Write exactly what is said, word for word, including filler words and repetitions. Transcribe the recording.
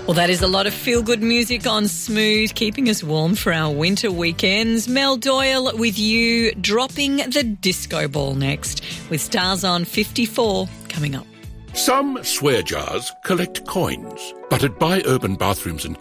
Well, that is a lot of feel-good music on Smooth, keeping us warm for our winter weekends. Mel Doyle with you, dropping the disco ball next, with Stars on fifty-four coming up. Some swear jars collect coins, but at Buy Urban Bathrooms and